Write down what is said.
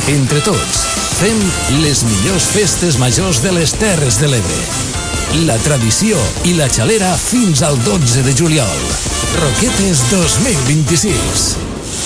Entre tots, fem les millors festes majors de les Terres de l'Ebre. La tradició i la xalera fins al 12 de juliol. Roquetes 2026.